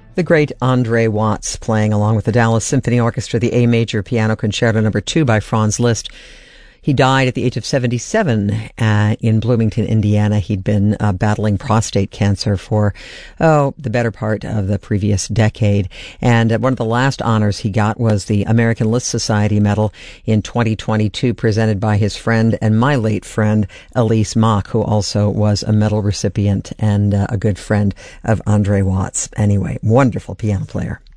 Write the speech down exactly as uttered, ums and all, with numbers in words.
The great Andre Watts playing along with the Dallas Symphony Orchestra the A Major Piano Concerto Number two by Franz Liszt. He died at the age of seventy-seven uh, in Bloomington, Indiana. He'd been uh, battling prostate cancer for, oh, the better part of the previous decade. And uh, one of the last honors he got was the American Liszt Society Medal in twenty twenty-two, presented by his friend and my late friend, Elise Mock, who also was a medal recipient and uh, a good friend of Andre Watts. Anyway, wonderful piano player.